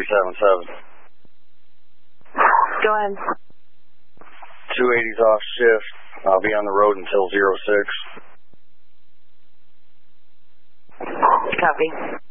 377. Go ahead. 280's off shift. I'll be on the road until 06. Copy.